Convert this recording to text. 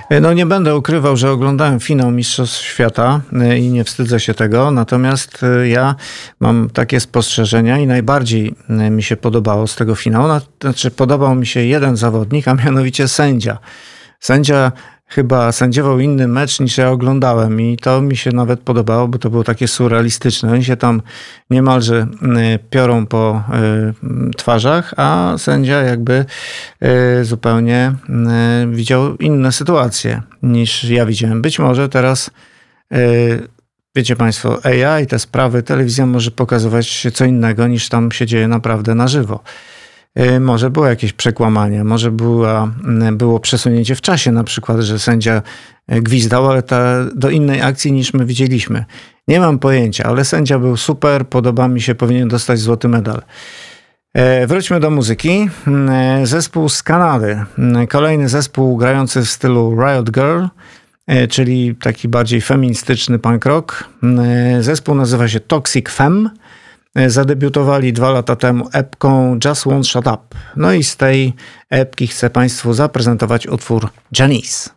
No nie będę ukrywał, że oglądałem finał Mistrzostw Świata i nie wstydzę się tego, natomiast ja mam takie spostrzeżenia i najbardziej mi się podobało z tego finału, znaczy podobał mi się jeden zawodnik, a mianowicie sędzia. Sędzia chyba sędziował inny mecz niż ja oglądałem i to mi się nawet podobało, bo to było takie surrealistyczne. Oni się tam niemalże piorą po twarzach, a sędzia jakby zupełnie widział inne sytuacje niż ja widziałem. Być może teraz wiecie państwo, AI, te sprawy, telewizja może pokazywać co innego niż tam się dzieje naprawdę na żywo. Może było jakieś przekłamanie, może było przesunięcie w czasie, na przykład, że sędzia gwizdał, ale do innej akcji niż my widzieliśmy. Nie mam pojęcia, ale sędzia był super, podoba mi się, powinien dostać złoty medal. Wróćmy do muzyki. Zespół z Kanady. Kolejny zespół grający w stylu Riot Girl, czyli taki bardziej feministyczny punk rock. Zespół nazywa się Toxic Femme. Zadebiutowali 2 lata temu epką Just Won't Shut Up. No i z tej epki chcę państwu zaprezentować utwór Janice.